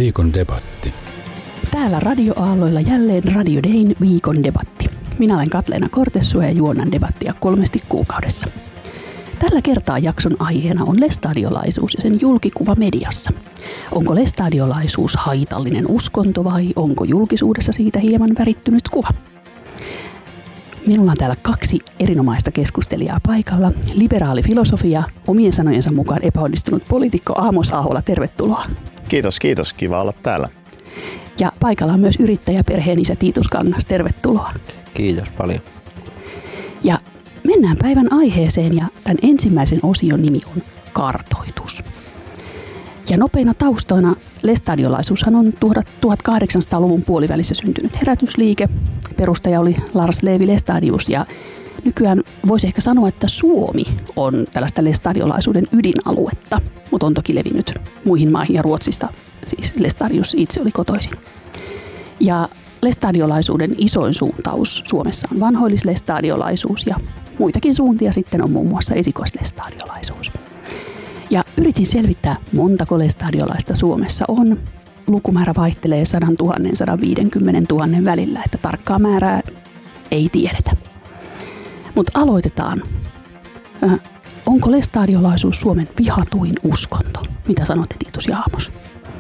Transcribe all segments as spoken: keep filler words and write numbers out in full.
Viikon debatti. Täällä radioaalloilla jälleen Radio Dayn viikon debatti. Minä olen Katleena Kortessuo ja juonnan debattia kolmesti kuukaudessa. Tällä kertaa jakson aiheena on lestadiolaisuus ja sen julkikuva mediassa. Onko lestadiolaisuus haitallinen uskonto vai onko julkisuudessa siitä hieman värittynyt kuva? Minulla on täällä kaksi erinomaista keskustelijaa paikalla. Liberaali filosofia, omien sanojensa mukaan epäonnistunut poliitikko Aamos Ahola, tervetuloa. Kiitos, kiitos. Kiva olla täällä. Ja paikalla on myös yrittäjä perheenisä Tiitus Kangas, tervetuloa. Kiitos paljon. Ja mennään päivän aiheeseen ja tämän ensimmäisen osion nimi on kartoitus. Ja nopeina taustoina lestadiolaisuushan on tuhatkahdeksansataaluvun puolivälissä syntynyt herätysliike. Perustaja oli Lars Levi Lestadius ja nykyään voisi ehkä sanoa, että Suomi on tällaista lestadiolaisuuden ydinaluetta, mutta on toki levinnyt muihin maihin ja Ruotsista, siis Lestadius itse oli kotoisin. Ja lestadiolaisuuden isoin suuntaus Suomessa on vanhoillislestadiolaisuus ja muitakin suuntia sitten on muun muassa esikoislestadiolaisuus. Ja yritin selvittää, montako lestadiolaista Suomessa on. Lukumäärä vaihtelee sata tuhatta - sata viisikymmentä tuhatta välillä, että tarkkaa määrää ei tiedetä. Mutta aloitetaan. Äh, onko lestadiolaisuus Suomen vihatuin uskonto? Mitä sanotte, Tiitus ja Aamos?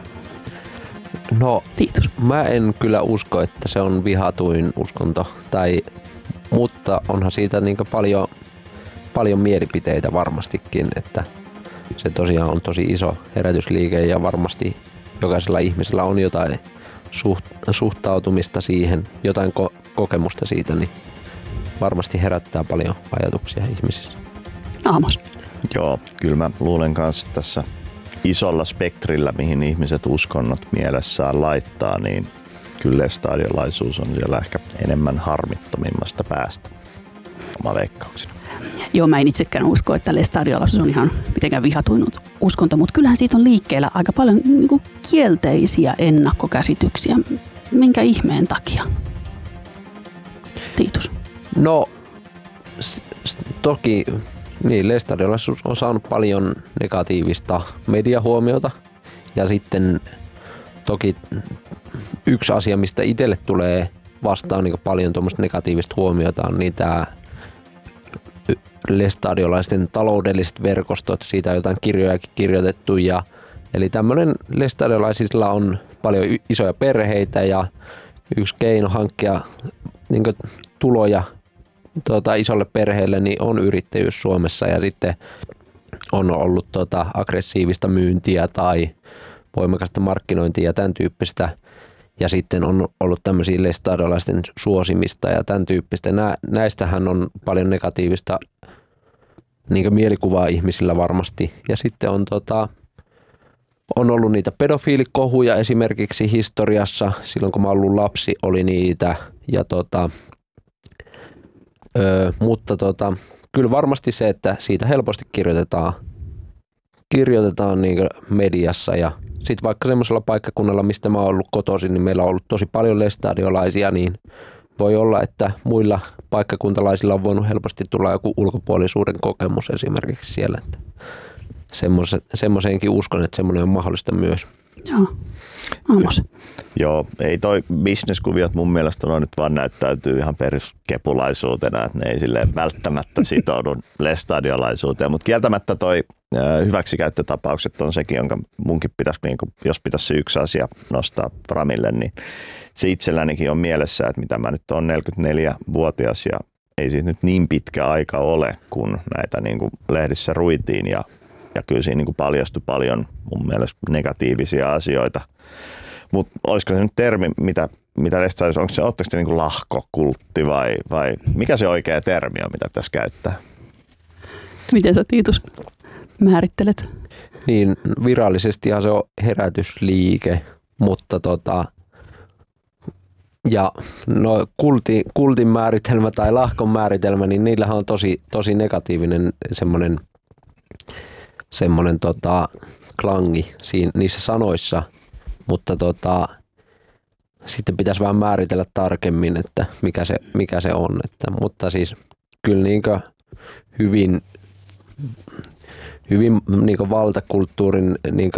No, Tiitus. Mä en kyllä usko, että se on vihatuin uskonto, tai, mutta onhan siitä niin paljon, paljon mielipiteitä varmastikin, että se tosiaan on tosi iso herätysliike ja varmasti jokaisella ihmisellä on jotain suht, suhtautumista siihen, jotain ko- kokemusta siitä, niin varmasti herättää paljon ajatuksia ihmisissä. Aamos. Joo, kyllä mä luulen kanssa tässä isolla spektrillä, mihin ihmiset uskonnot mielessään laittaa, niin kyllä lestadiolaisuus on siellä ehkä enemmän harmittomimmasta päästä. Oma veikkaukseni. Joo, mä en itsekään usko, että lestadiolaisuus on ihan mitenkään vihatuin uskonto, mutta kyllähän siitä on liikkeellä aika paljon niin kuin kielteisiä ennakkokäsityksiä. Minkä ihmeen takia? Tiitus. No, s- s- toki niin, lestadiolaisuus on saanut paljon negatiivista mediahuomiota ja sitten toki yksi asia, mistä itselle tulee vastaan niin paljon tuommoista negatiivista huomiota on niin tämä lestadiolaisten taloudelliset verkostot, siitä on jotain kirjojakin kirjoitettu ja eli tämmöinen lestadiolaisilla on paljon y- isoja perheitä ja yksi keino hankkia niin tuloja tuota, isolle perheelle niin on yrittäjyys Suomessa ja sitten on ollut tuota, aggressiivista myyntiä tai voimakasta markkinointia ja tämän tyyppistä. Ja sitten on ollut tämmöisiä lestadiolaisten suosimista ja tämän tyyppistä. Nä, näistähän on paljon negatiivista niin mielikuvaa ihmisillä varmasti. Ja sitten on, tota, on ollut niitä pedofiilikohuja esimerkiksi historiassa. Silloin kun mä ollut lapsi oli niitä. Ja tota, ö, mutta tota, kyllä varmasti se, että siitä helposti kirjoitetaan, kirjoitetaan niin mediassa ja sitten vaikka semmoisella paikkakunnalla, mistä mä oon ollut kotoisin, niin meillä on ollut tosi paljon lestadiolaisia, niin voi olla, että muilla paikkakuntalaisilla on voinut helposti tulla joku ulkopuolisuuden kokemus esimerkiksi siellä. Semmoiseenkin uskon, että semmoinen on mahdollista myös. Joo. Aamos. Joo, ei toi bisneskuviot mun mielestä on nyt vaan näyttäytyy ihan peruskepulaisuutena, että ne ei silleen välttämättä sitoudu lestadiolaisuuteen, mutta kieltämättä toi hyväksikäyttötapaukset on sekin, jonka munkin pitäisi, niin kun, jos pitäisi se yksi asia nostaa framille, niin se itsellänikin on mielessä, että mitä mä nyt olen neljäkymmentäneljävuotias ja ei siitä nyt niin pitkä aika ole, kun näitä niin kuin lehdissä ruitiin ja, ja kyllä siinä niin kuin paljastui paljon mun mielestä negatiivisia asioita. Mutta olisiko se nyt termi, mitä, mitä lestadiolaisuus, onko se, ootteko te niin kuin lahkokultti vai, vai mikä se oikea termi on, mitä pitäisi käyttää? Miten sä, Tiitus, määrittelet? Niin, virallisestihan se on herätysliike, mutta tota, ja no kultin, kultin määritelmä tai lahkon määritelmä, niin niillähän on tosi, tosi negatiivinen semmoinen, semmoinen tota, klangi siinä, niissä sanoissa, mutta tota, sitten pitäisi vähän määritellä tarkemmin, että mikä se, mikä se on. Että, mutta siis kyllä niinkö hyvin, hyvin niinkö valtakulttuurin niinkö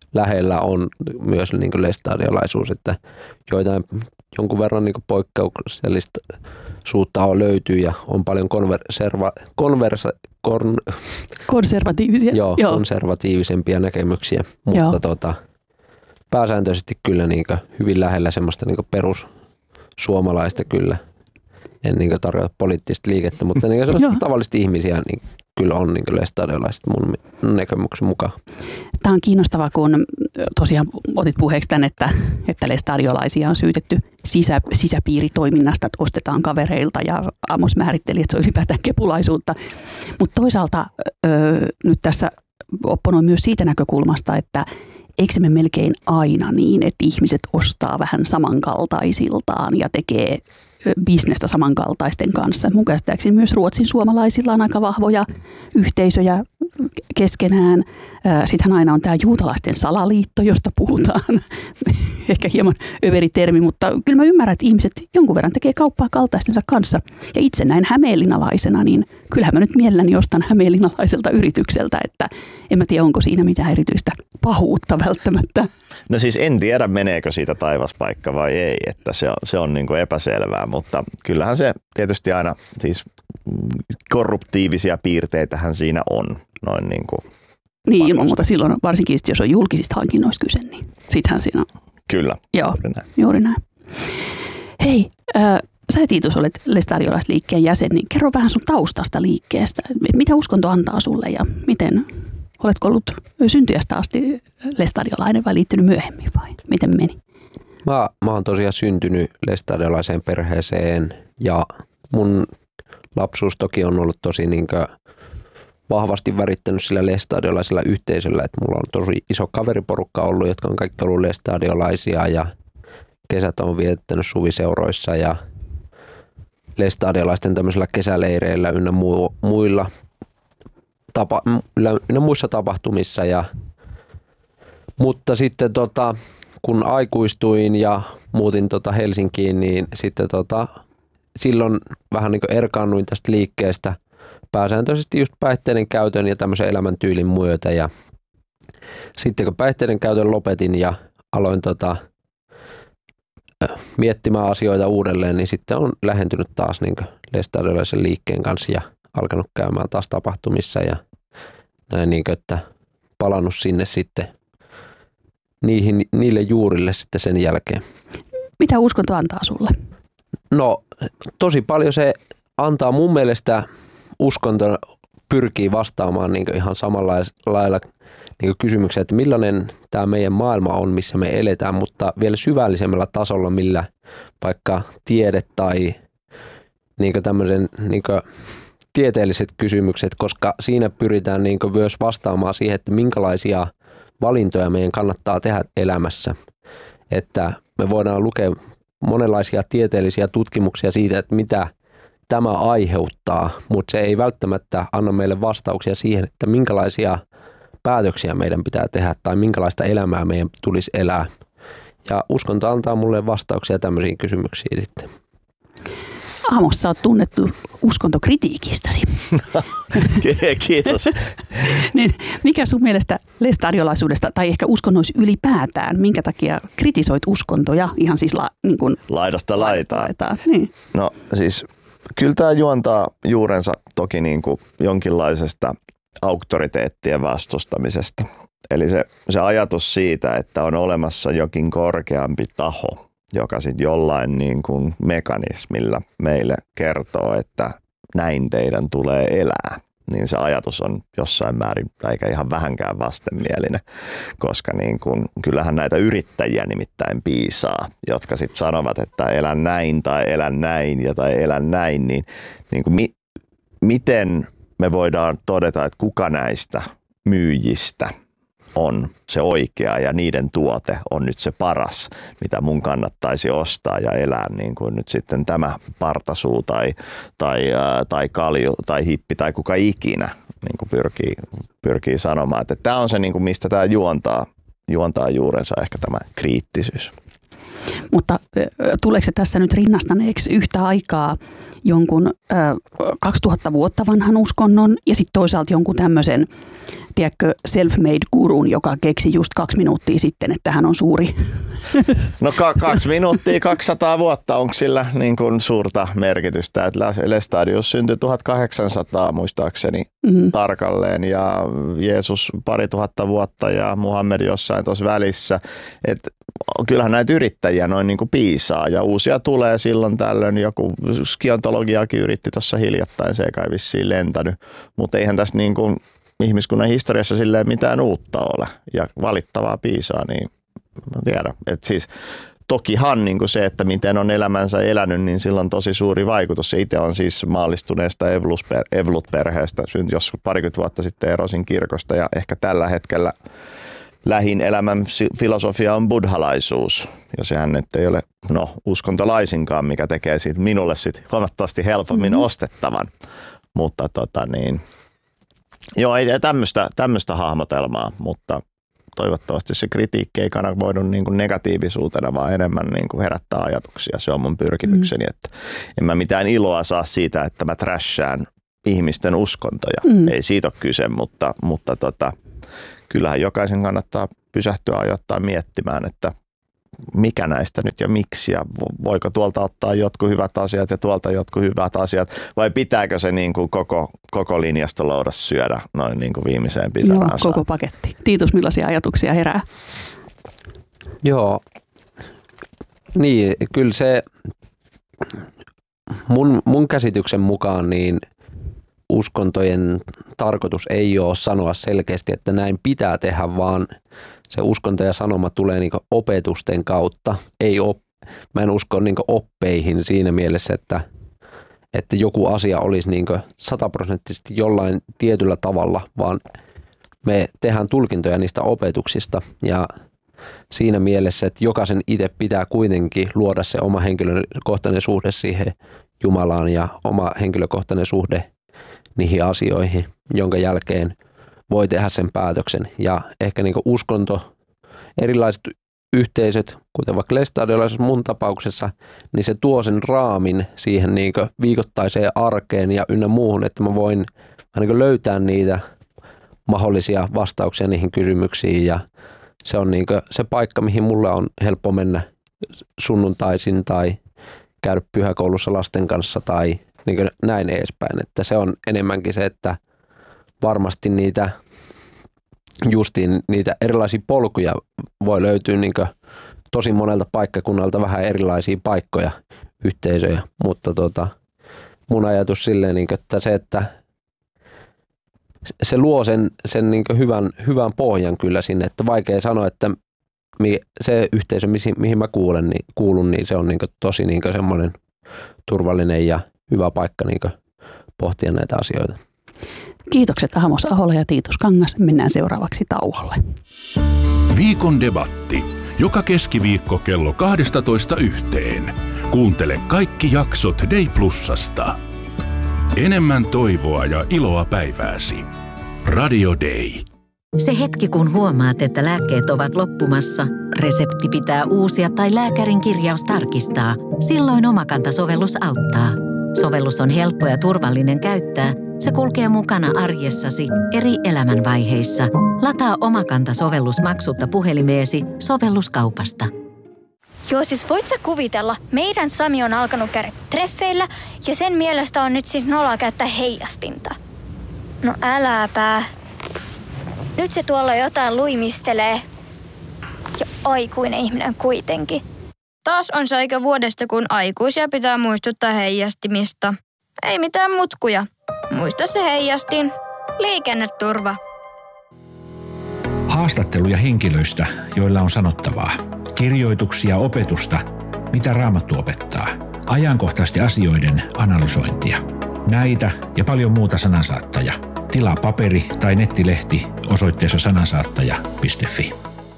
lähellä on myös niin kuin lestadiolaisuus, että joitain jonkun verran niin kuin poikkeuksellista suutta löytyy ja on paljon konverserva, konversa, kon, konservatiivisia. Joo, joo. konservatiivisempia näkemyksiä, mutta tota, pääsääntöisesti kyllä niin kuin hyvin lähellä semmoista niin kuin perussuomalaista kyllä. En niin kuin tarkoita poliittista liikettä, mutta niin kuin tavallista ihmisiä niin kyllä on niin kuin lestadiolaiset mun näkemyksen mukaan. Tämä on kiinnostavaa, kun tosiaan otit puheeksi tämän, että, että lestadiolaisia on syytetty sisä, sisäpiiritoiminnasta, että ostetaan kavereilta ja Amos määritteli, että se on ylipäätään kepulaisuutta. Mutta toisaalta öö, nyt tässä opponoin myös siitä näkökulmasta, että eikö se me melkein aina niin, että ihmiset ostaa vähän samankaltaisiltaan ja tekee bisnestä samankaltaisten kanssa. Mun käsittääkseni myös Ruotsin suomalaisilla on aika vahvoja yhteisöjä keskenään. Sittenhän aina on tämä juutalaisten salaliitto, josta puhutaan. Ehkä hieman överi termi, mutta kyllä mä ymmärrän, että ihmiset jonkun verran tekee kauppaa kaltaistensa kanssa. Ja itse näin hämeenlinnalaisena, niin kyllähän mä nyt mielelläni ostan hämeenlinnalaiselta yritykseltä, että en mä tiedä, onko siinä mitään erityistä pahuutta välttämättä. No siis en tiedä, meneekö siitä taivaspaikka vai ei, että se on, se on niin kuin epäselvää, mutta kyllähän se tietysti aina, siis korruptiivisia piirteitähän siinä on. Noin niin kuin niin, ilman muuta silloin, varsinkin jos on julkisista hankinnoista kyse, niin sittenhän siinä on. Kyllä, joo, juuri näin. Juuri näin. Hei, äh, sä Tiitus olet lestadiolaisliikkeen jäsen, niin kerro vähän sun taustasta liikkeestä. Mitä uskonto antaa sulle ja miten, oletko ollut syntyjästä asti lestadiolainen vai liittynyt myöhemmin vai miten meni? Mä, mä oon tosiaan syntynyt lestadiolaiseen perheeseen ja mun lapsuus toki on ollut tosi niinkö vahvasti värittänyt sillä lestadiolaisella yhteisöllä, että mulla on tosi iso kaveriporukka ollut, jotka on kaikki ollut lestadiolaisia ja kesät on viettänyt suviseuroissa ja lestadiolaisten tämmöisillä kesäleireillä ynnä muilla tapa, ynnä muissa tapahtumissa. Ja, mutta sitten tota, kun aikuistuin ja muutin tota Helsinkiin, niin sitten tota, silloin vähän niin kuin erkaannuin tästä liikkeestä pääsääntöisesti just päihteiden käytön ja tämmöisen elämäntyylin myötä. Ja sitten kun päihteiden käytön lopetin ja aloin tota, miettimään asioita uudelleen, niin sitten on lähentynyt taas niin kuin lestadiolaisen liikkeen kanssa ja alkanut käymään taas tapahtumissa ja näin, niin kuin, että palannut sinne sitten niihin, niille juurille sitten sen jälkeen. Mitä uskonto antaa sulle? No tosi paljon se antaa mun mielestä. Uskonto pyrkii vastaamaan niin ihan samalla lailla niin kysymykseen, että millainen tämä meidän maailma on, missä me eletään, mutta vielä syvällisemmällä tasolla, millä vaikka tiede tai niin tämmöisen niin tieteelliset kysymykset, koska siinä pyritään niin myös vastaamaan siihen, että minkälaisia valintoja meidän kannattaa tehdä elämässä. Että me voidaan lukea monenlaisia tieteellisiä tutkimuksia siitä, että mitä tämä aiheuttaa, mutta se ei välttämättä anna meille vastauksia siihen, että minkälaisia päätöksiä meidän pitää tehdä tai minkälaista elämää meidän tulisi elää. Ja uskonto antaa mulle vastauksia tämmöisiin kysymyksiin sitten. Amos, sä oot tunnettu uskontokritiikistäsi. Kiitos. Niin, mikä sun mielestä lestadiolaisuudesta tai ehkä uskonnoissa ylipäätään, minkä takia kritisoit uskontoja ihan siis la, niin kuin laidasta laitaan? laitaan. Niin. No siis kyllä tämä juontaa juurensa toki niin kuin jonkinlaisesta auktoriteettien vastustamisesta. Eli se, se ajatus siitä, että on olemassa jokin korkeampi taho, joka sitten jollain niin kuin mekanismilla meille kertoo, että näin teidän tulee elää. Niin se ajatus on jossain määrin, eikä ihan vähänkään vastenmielinen, koska niin kun, kyllähän näitä yrittäjiä nimittäin piisaa, jotka sitten sanovat, että elän näin tai elän näin ja tai elän näin, niin, niin kun mi, miten me voidaan todeta, että kuka näistä myyjistä on se oikea ja niiden tuote on nyt se paras, mitä mun kannattaisi ostaa ja elää, niin kuin nyt sitten tämä partasuu tai, tai, ää, tai kalju tai hippi tai kuka ikinä niin kuin pyrkii, pyrkii sanomaan. Että tämä on se, niin kuin mistä tämä juontaa, juontaa juurensa, ehkä tämä kriittisyys. Mutta tuleeko se tässä nyt rinnastaneeksi yhtä aikaa jonkun ö, kaksituhatta vuotta vanhan uskonnon ja sitten toisaalta jonkun tämmöisen, tiedätkö, self-made gurun, joka keksi just kaksi minuuttia sitten, että hän on suuri? No ka- kaksi minuuttia, kaksisataa vuotta, onko sillä niin kuin suurta merkitystä? Et Lestadius syntyi tuhatkahdeksansataa muistaakseni mm-hmm. tarkalleen ja Jeesus pari tuhatta vuotta ja Muhammed jossain tuossa välissä. Et kyllähän näitä yrittäjiä noin niin kuin piisaa ja uusia tulee silloin tällöin. Joku skiontologiakin yritti tuossa hiljattain, se ei kai vissiin lentänyt, mutta eihän tässä niin kuin ihmiskunnan historiassa silleen mitään uutta ole ja valittavaa piisaa, niin mä tiedän. Et siis tokihan niin kuin se, että miten on elämänsä elänyt, niin sillä on tosi suuri vaikutus. Se itse on siis maallistuneesta Evlut-perheestä, syntyi joskus parikymmentä vuotta sitten erosin kirkosta ja ehkä tällä hetkellä lähin elämän filosofia on buddhalaisuus. Ja sehän nyt ei ole no, uskontolaisinkaan, mikä tekee siitä minulle sit huomattavasti helpommin mm-hmm. ostettavan. Mutta tota niin, joo, ei tämmöistä, tämmöistä hahmotelmaa, mutta toivottavasti se kritiikki ei kanavoidu niin kuin negatiivisuutena, vaan enemmän niin kuin herättää ajatuksia. Se on mun pyrkimykseni, mm. että en mä mitään iloa saa siitä, että mä trashaan ihmisten uskontoja. Mm. Ei siitä ole kyse, mutta, mutta tota, kyllähän jokaisen kannattaa pysähtyä ajoittain miettimään, että mikä näistä nyt ja miksi ja voiko tuolta ottaa jotkut hyvät asiat ja tuolta jotkut hyvät asiat vai pitääkö se niin kuin koko, koko linjasta loudassa syödä noin niin kuin viimeiseen pisaraan. Joo, koko paketti. Tiitus, millaisia ajatuksia herää? Joo, niin kyllä se mun, mun käsityksen mukaan niin uskontojen tarkoitus ei ole sanoa selkeästi, että näin pitää tehdä, vaan se uskonto ja sanoma tulee niinku opetusten kautta. Ei op, mä en usko niinku oppeihin siinä mielessä, että, että joku asia olisi niinku sataprosenttisesti jollain tietyllä tavalla, vaan me tehdään tulkintoja niistä opetuksista ja siinä mielessä, että jokaisen itse pitää kuitenkin luoda se oma henkilökohtainen suhde siihen Jumalaan ja oma henkilökohtainen suhde niihin asioihin, jonka jälkeen voi tehdä sen päätöksen. Ja ehkä niin kuin uskonto, erilaiset yhteisöt, kuten vaikka lestadiolaisessa mun tapauksessa, niin se tuo sen raamin siihen niin kuin viikoittaiseen arkeen ja ynnä muuhun, että mä voin niin kuin löytää niitä mahdollisia vastauksia niihin kysymyksiin. Ja se on niin kuin se paikka, mihin mulle on helppo mennä sunnuntaisin tai käydä pyhäkoulussa lasten kanssa tai niin kuin näin edespäin. Että se on enemmänkin se, että varmasti niitä justiin niitä erilaisia polkuja voi löytyä niin kuin tosi monelta paikkakunnalta vähän erilaisia paikkoja, yhteisöjä, mutta tota, mun ajatus silleen, niin kuin, että se, että se luo sen, sen niin kuin hyvän, hyvän pohjan kyllä sinne, että vaikea sanoa, että se yhteisö, mihin mä kuulen, niin, kuulun, niin se on niin kuin tosi niin kuin semmoinen turvallinen ja hyvä paikka niin kuin pohtia näitä asioita. Kiitokset Amos Ahola ja Tiitus Kangas. Mennään seuraavaksi tauolle. Viikon debatti. Joka keskiviikko kello kaksitoista yhteen. Kuuntele kaikki jaksot Day Plusasta. Enemmän toivoa ja iloa päivääsi. Radio Day. Se hetki, kun huomaat, että lääkkeet ovat loppumassa, resepti pitää uusia tai lääkärin kirjaus tarkistaa. Silloin Omakanta-sovellus auttaa. Sovellus on helppo ja turvallinen käyttää. Se kulkee mukana arjessasi eri elämänvaiheissa. Lataa Omakanta-sovellus maksutta puhelimeesi sovelluskaupasta. Joo, siis voit sä kuvitella, meidän Sami on alkanut käydä treffeillä ja sen mielestä on nyt siis noloa käyttää heijastinta. No äläpä. Nyt se tuolla jotain luimistelee. Ja aikuinen ihminen kuitenkin. Taas on se aika vuodesta, kun aikuisia pitää muistuttaa heijastimista. Ei mitään mutkuja. Muista se heijastin. Liikenneturva. Haastatteluja henkilöistä, joilla on sanottavaa. Kirjoituksia opetusta, mitä Raamattu opettaa. Ajankohtaisten asioiden analysointia. Näitä ja paljon muuta Sanansaattaja. Tilaa paperi- tai nettilehti osoitteessa sanansaattaja piste fi.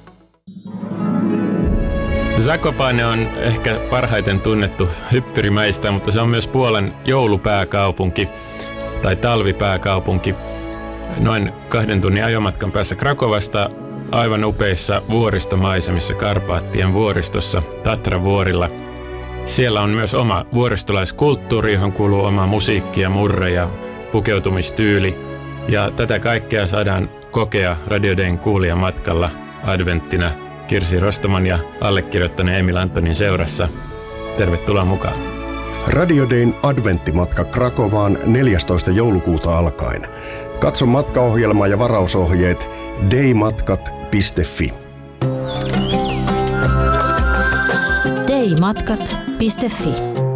Zakopane on ehkä parhaiten tunnettu hyppyrimäistä, mutta se on myös Puolan joulupääkaupunki tai talvipääkaupunki. Noin kahden tunnin ajomatkan päässä Krakovasta aivan upeissa vuoristomaisemissa Karpaattien vuoristossa Tatra-vuorilla. Siellä on myös oma vuoristolaiskulttuuri, johon kuuluu oma musiikki ja murre ja pukeutumistyyli. Ja tätä kaikkea saadaan kokea Radio Dayn kuulijamatkalla adventtina Kirsi Rostaman ja allekirjoittaneen Emil Antonin seurassa. Tervetuloa mukaan. Radio Dayn adventtimatka Krakovaan neljästoista joulukuuta alkaen. Katso matkaohjelma ja varausohjeet daymatkat piste fi. daymatkat piste fi.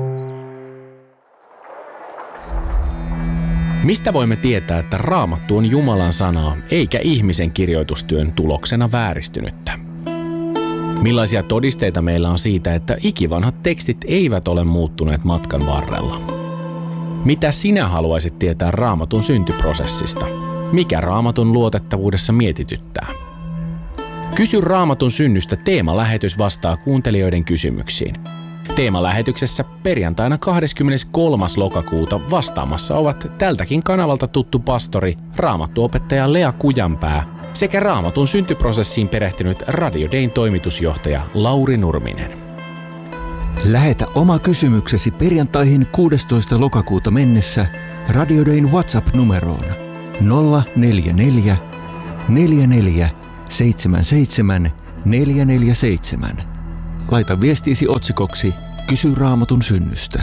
Mistä voimme tietää, että Raamattu on Jumalan sanaa, eikä ihmisen kirjoitustyön tuloksena vääristynyttä? Millaisia todisteita meillä on siitä, että ikivanhat tekstit eivät ole muuttuneet matkan varrella? Mitä sinä haluaisit tietää Raamatun syntyprosessista? Mikä Raamatun luotettavuudessa mietityttää? Kysy Raamatun synnystä teemalähetys vastaa kuuntelijoiden kysymyksiin. Teemalähetyksessä perjantaina kahdeskymmeneskolmas lokakuuta vastaamassa ovat tältäkin kanavalta tuttu pastori, raamattuopettaja Lea Kujanpää sekä Raamatun syntyprosessiin perehtynyt Radio Dayn toimitusjohtaja Lauri Nurminen. Lähetä oma kysymyksesi perjantaihin kuudestoista lokakuuta mennessä Radio Dayn WhatsApp-numeroon nolla neljä neljä, neljä neljä, seitsemän seitsemän, neljä neljä seitsemän. Laita viestiisi otsikoksi Kysy Raamatun synnystä.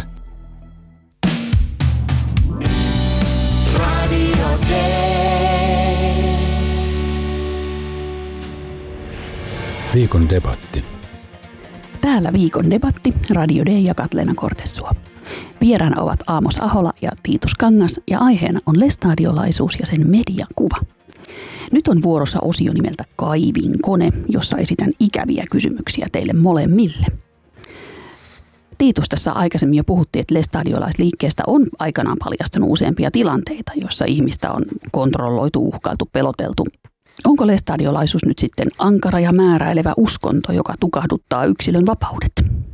Radio Day. Viikon debatti. Täällä viikon debatti Radio Day ja Katleena Kortesua. Vieraana ovat Aamos Ahola ja Tiitus Kangas ja aiheena on lestadiolaisuus ja sen mediakuva. Nyt on vuorossa osio nimeltä Kaivinkone, jossa esitän ikäviä kysymyksiä teille molemmille. Tiitus, tässä aikaisemmin jo puhuttiin, että lestadiolaisliikkeestä on aikanaan paljastunut useampia tilanteita, joissa ihmistä on kontrolloitu, uhkailtu, peloteltu. Onko lestadiolaisuus nyt sitten ankara ja määräilevä uskonto, joka tukahduttaa yksilön vapaudet?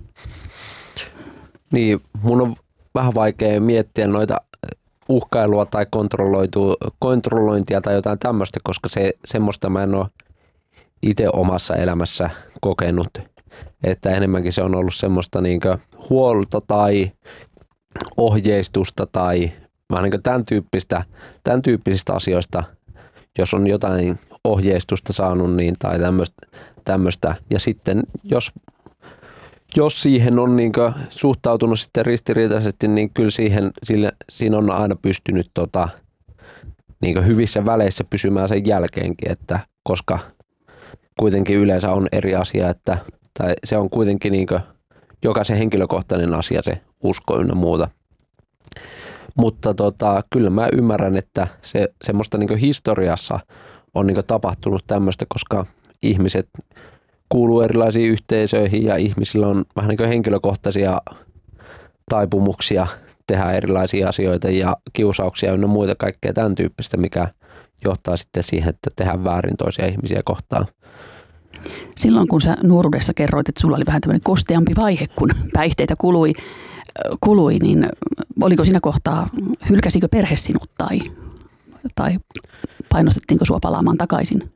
Niin, mun on vähän vaikea miettiä noita uhkailua tai kontrollointia tai jotain tämmöistä, koska se, semmoista mä en ole itse omassa elämässä kokenut. Että enemmänkin se on ollut semmoista niinkö huolta tai ohjeistusta tai vähän niin kuin tämän, tyyppistä, tämän tyyppisistä asioista, jos on jotain ohjeistusta saanut niin, tai tämmöistä, tämmöistä. Ja sitten jos, jos siihen on niin kuin suhtautunut sitten ristiriitaisesti, niin kyllä siihen, sille, siinä on aina pystynyt tota, niin kuin hyvissä väleissä pysymään sen jälkeenkin, että koska kuitenkin yleensä on eri asia, että tai se on kuitenkin niin kuin jokaisen henkilökohtainen asia se usko ynnä muuta. Mutta tota, kyllä mä ymmärrän, että se semmoista niin kuin historiassa on niin kuin tapahtunut tämmöistä, koska ihmiset kuuluu erilaisiin yhteisöihin ja ihmisillä on vähän niin kuin henkilökohtaisia taipumuksia tehdä erilaisia asioita ja kiusauksia ynnä muita kaikkea tämän tyyppistä, mikä johtaa sitten siihen, että tehdään väärin toisia ihmisiä kohtaan. Silloin kun sä nuoruudessa kerroit, että sulla oli vähän tämmöinen kosteampi vaihe, kun päihteitä kului, kului niin oliko siinä kohtaa, hylkäsikö perhe sinut tai, tai painostettiinko sua palaamaan takaisin?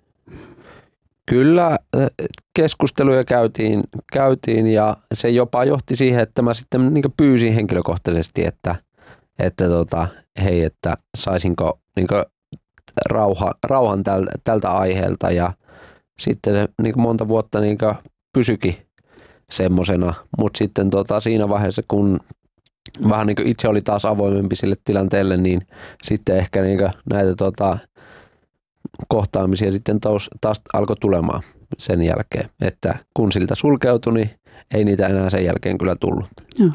Kyllä keskusteluja käytiin, käytiin ja se jopa johti siihen, että mä sitten niin pyysin henkilökohtaisesti, että, että tota, hei, että saisinko niin rauha, rauhan tältä, tältä aiheelta ja sitten se niin monta vuotta niin pysyikin semmosena, mutta sitten tota, siinä vaiheessa, kun vähän niin itse oli taas avoimempi sille tilanteelle, niin sitten ehkä niin näitä tota, kohtaamisia sitten taas, taas alkoi tulemaan sen jälkeen, että kun siltä sulkeutui, niin ei niitä enää sen jälkeen kyllä tullut. Joo.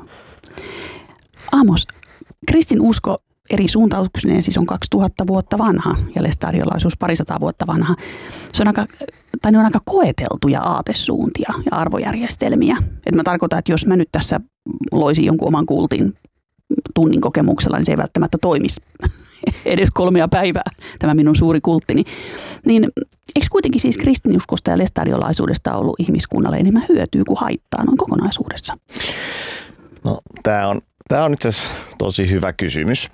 Aamos, kristin usko eri suuntautuksineen siis on kaksituhatta vuotta vanha ja lestadiolaisuus parisataa vuotta vanha. Se on aika, tai ne on aika koeteltuja aatesuuntia ja arvojärjestelmiä. Et mä tarkoitan, että jos mä nyt tässä loisin jonkun oman kultin tunnin kokemuksella, niin se ei välttämättä toimisi edes kolmea päivää, tämä minun suuri kulttini. Niin eikö kuitenkin siis kristinuskosta ja lestadiolaisuudesta ollut ihmiskunnalle enemmän hyötyä kuin haittaa noin kokonaisuudessa? No, tämä on, tämä on itse asiassa tosi hyvä kysymys.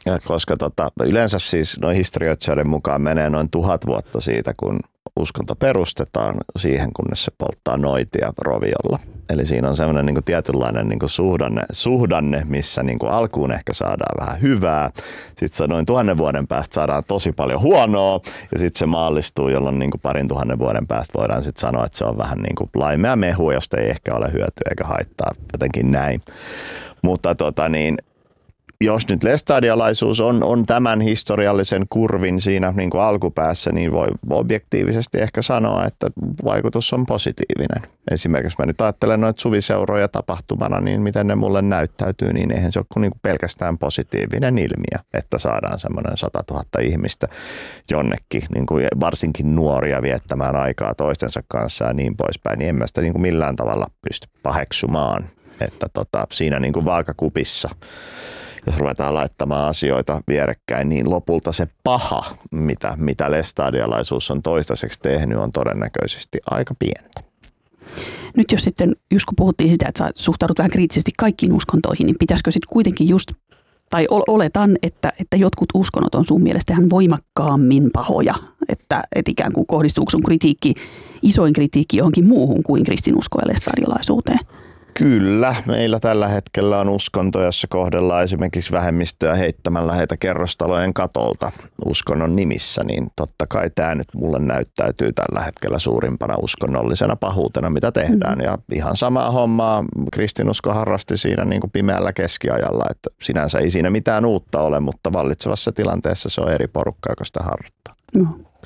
koska tota, yleensä siis noin historioitsijoiden mukaan menee noin tuhat vuotta siitä, kun uskonto perustetaan siihen, kunnes se polttaa noitia roviolla. Eli siinä on semmoinen niin kuin tietynlainen niin kuin suhdanne, suhdanne, missä niin kuin alkuun ehkä saadaan vähän hyvää. Sitten se noin tuhannen vuoden päästä saadaan tosi paljon huonoa ja sitten se maallistuu, jolloin niin kuin parin tuhannen vuoden päästä voidaan sitten sanoa, että se on vähän niin kuin laimea mehu, josta ei ehkä ole hyötyä eikä haittaa, jotenkin näin. Mutta tota niin, jos nyt lestadiolaisuus on, on tämän historiallisen kurvin siinä niin kuin alkupäässä, niin voi objektiivisesti ehkä sanoa, että vaikutus on positiivinen. Esimerkiksi mä nyt ajattelen noita suviseuroja tapahtumana, niin miten ne mulle näyttäytyy, niin eihän se ole kuin, niin kuin pelkästään positiivinen ilmiö, että saadaan semmoinen satatuhatta ihmistä jonnekin, niin kuin varsinkin nuoria viettämään aikaa toistensa kanssa ja niin poispäin, niin en mä sitä niin kuin millään tavalla pysty paheksumaan, että tota, siinä niin kuin vaakakupissa, jos ruvetaan laittamaan asioita vierekkäin, niin lopulta se paha, mitä, mitä lestadiolaisuus on toistaiseksi tehnyt, on todennäköisesti aika pientä. Nyt jos sitten, just kun puhuttiin sitä, että sä suhtaudut vähän kriittisesti kaikkiin uskontoihin, niin pitäisikö sitten kuitenkin just, tai oletan, että, että jotkut uskonnot on sun mielestä ihan voimakkaammin pahoja, että, että ikään kuin kohdistuuko sun kritiikki, isoin kritiikki johonkin muuhun kuin kristinuskoon ja lestadiolaisuuteen? Kyllä, meillä tällä hetkellä on uskonto, jossa kohdellaan esimerkiksi vähemmistöä heittämällä heitä kerrostalojen katolta uskonnon nimissä, niin totta kai tämä nyt mulle näyttäytyy tällä hetkellä suurimpana uskonnollisena pahuutena, mitä tehdään. Mm. Ja ihan samaa hommaa kristinusko harrasti siinä niin kuin pimeällä keskiajalla, että sinänsä ei siinä mitään uutta ole, mutta vallitsevassa tilanteessa se on eri porukkaa, joka sitä harjoittaa. No.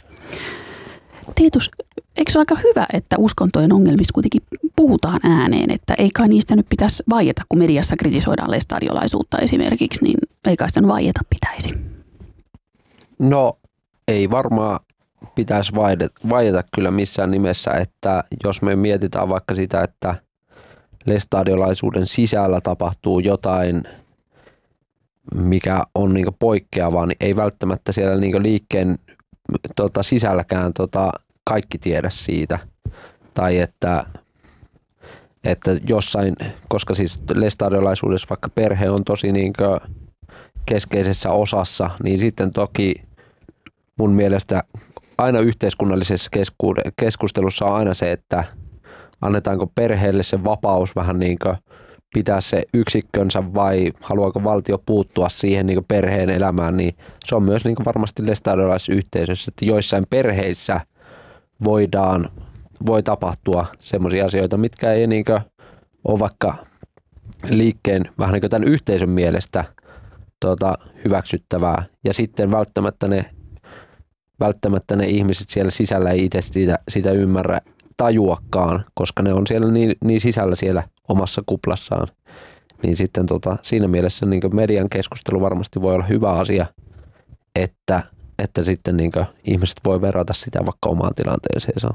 Tiitus, eikö se ole aika hyvä, että uskontojen ongelmista kuitenkin puhutaan ääneen, että ei kai niistä nyt pitäisi vaieta, kun mediassa kritisoidaan lestadiolaisuutta esimerkiksi, niin ei kai sitä nyt vaieta pitäisi? No ei varmaan pitäisi vaieta kyllä missään nimessä, että jos me mietitään vaikka sitä, että lestadiolaisuuden sisällä tapahtuu jotain, mikä on niinku poikkeavaa, niin ei välttämättä siellä niinku liikkeen tota, sisälläkään tota, kaikki tiedä siitä. Tai että, että jossain, koska siis lestadiolaisuudessa vaikka perhe on tosi niinkö keskeisessä osassa, niin sitten toki mun mielestä aina yhteiskunnallisessa keskustelussa on aina se, että annetaanko perheelle se vapaus vähän niinkö pitää se yksikkönsä vai haluaako valtio puuttua siihen niin perheen elämään, niin se on myös niin varmasti lestadiolaisessa yhteisössä, että joissain perheissä voidaan, voi tapahtua semmoisia asioita, mitkä ei niin ole vaikka liikkeen vähän niin tämän yhteisön mielestä tuota, hyväksyttävää. Ja sitten välttämättä ne, välttämättä ne ihmiset siellä sisällä ei itse sitä, sitä ymmärrä tajuakaan, koska ne on siellä niin, niin sisällä siellä omassa kuplassaan. Niin sitten tota, siinä mielessä niin median keskustelu varmasti voi olla hyvä asia, että, että sitten niin ihmiset voi verrata sitä vaikka omaan tilanteeseensa.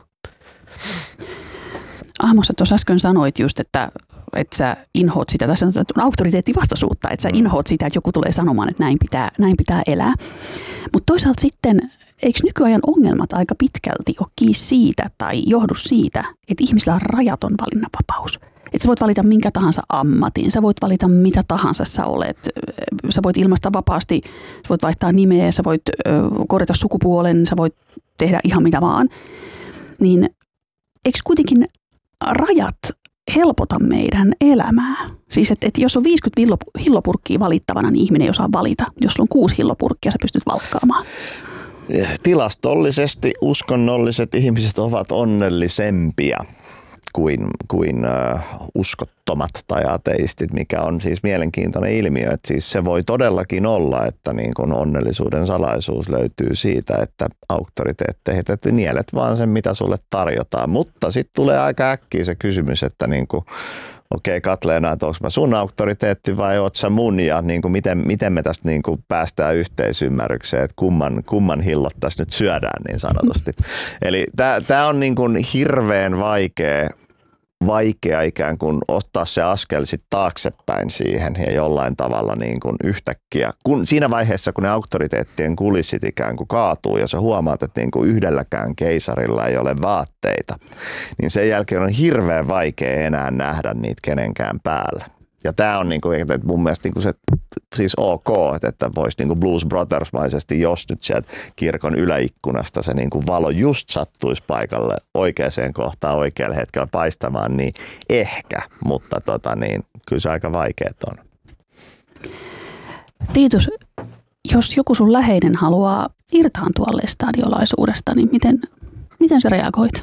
Ahmo, sä tuossa äsken sanoit just, että, että sä inhoat sitä, tai sanotaan auktoriteettivastaisuutta, että sä inhoat sitä, että joku tulee sanomaan, että näin pitää, näin pitää elää. Mutta toisaalta sitten, eikö nykyajan ongelmat aika pitkälti ole kiinni siitä tai johdu siitä, että ihmisillä on rajaton valinnanvapaus? Että sä voit valita minkä tahansa ammatin, sä voit valita mitä tahansa sä olet, sä voit ilmaista vapaasti, sä voit vaihtaa nimeä, sä voit korjata sukupuolen, sä voit tehdä ihan mitä vaan. Niin eikö kuitenkin rajat helpota meidän elämää? Siis että et jos on viisikymmentä hillopurkkia valittavana, niin ihminen ei osaa valita. Jos sulla on kuusi hillopurkkia, sä pystyt valkkaamaan. Tilastollisesti uskonnolliset ihmiset ovat onnellisempia kuin, kuin uh, uskottomat tai ateistit, mikä on siis mielenkiintoinen ilmiö. Että siis se voi todellakin olla, että niin kun onnellisuuden salaisuus löytyy siitä, että auktoriteetteihin, että nielet vaan sen, mitä sulle tarjotaan. Mutta sitten tulee aika äkkiä se kysymys, että niin kun, okei okay, Katleena, että onko mä sun auktoriteetti vai oot sä mun ja niin kuin miten, miten me tästä niin kuin päästään yhteisymmärrykseen, että kumman, kumman hillot tässä nyt syödään niin sanotusti. Eli tämä on niin kuin hirveän vaikea, vaikea ikään kuin ottaa se askel sit taaksepäin siihen ja jollain tavalla niin kuin yhtäkkiä. Kun, siinä vaiheessa, kun ne auktoriteettien kulissit ikään kuin kaatuu ja sä huomaat, että niin kuin yhdelläkään keisarilla ei ole vaatteita, niin sen jälkeen on hirveän vaikea enää nähdä niitä kenenkään päällä. Ja tämä on niin kuin, että mun mielestä niin kuin se siis ok, että voisi niin kuin Blues Brothers-maisesti, jos nyt sieltä kirkon yläikkunasta se niin kuin valo just sattuisi paikalle oikeaan kohtaan oikealla hetkellä paistamaan, niin ehkä, mutta tota niin, kyllä se aika vaikeet on. Tiitus, jos joku sun läheinen haluaa irtaantua lestadiolaisuudesta, niin miten, miten sä reagoit?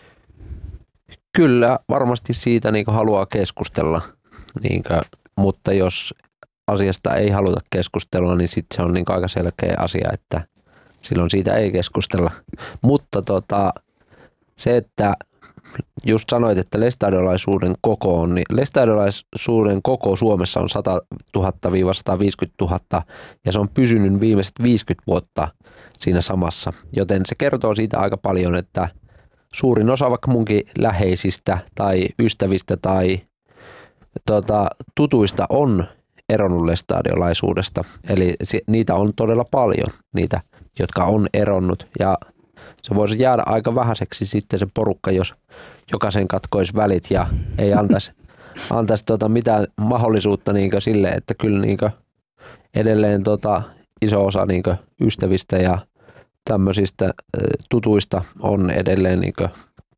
Kyllä, varmasti siitä niin kuin haluaa keskustella, niin kuin, mutta jos asiasta ei haluta keskustella, niin sitten se on niin kuin aika selkeä asia, että silloin siitä ei keskustella. Mutta tota, se, että just sanoit, että lestadiolaisuuden koko on, niin lestadiolaisuuden koko Suomessa on sata tuhatta sata viisikymmentätuhatta ja se on pysynyt viimeiset viisikymmentä vuotta siinä samassa. Joten se kertoo siitä aika paljon, että suurin osa vaikka munkin läheisistä tai ystävistä tai tota, tutuista on eronnut lestadiolaisuudesta. Eli niitä on todella paljon, niitä, jotka on eronnut ja se voisi jäädä aika vähäiseksi sitten se porukka, jos jokaisen katkoisi välit ja ei antaisi, antaisi tota mitään mahdollisuutta niinkö sille, että kyllä niinkö edelleen tota iso osa niinkö ystävistä ja tämmöisistä tutuista on edelleen niinkö,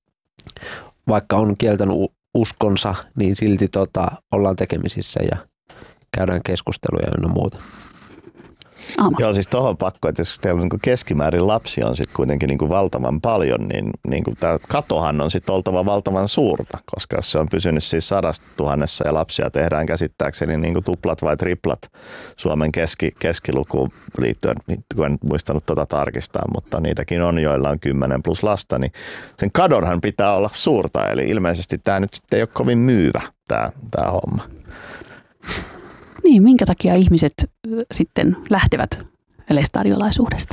vaikka on kieltänyt uskonsa, niin silti tota ollaan tekemisissä ja käydään keskusteluja ynnä muuta. Aama. Joo, siis tuohon pakko, että jos teillä niin keskimäärin lapsi on sitten kuitenkin niin kuin valtavan paljon, niin, niin kuin tämä katohan on sitten oltava valtavan suurta, koska jos se on pysynyt siis sadasta tuhannessa ja lapsia tehdään käsittääkseni niin kuin tuplat vai triplat Suomen keski, keskilukuun liittyen, kun en muistanut tuota tarkistaa, mutta niitäkin on, joilla on kymmenen plus lasta, niin sen kadonhan pitää olla suurta, eli ilmeisesti tämä nyt sitten ei ole kovin myyvä tämä, tämä homma. Niin, minkä takia ihmiset sitten lähtevät lestadiolaisuudesta?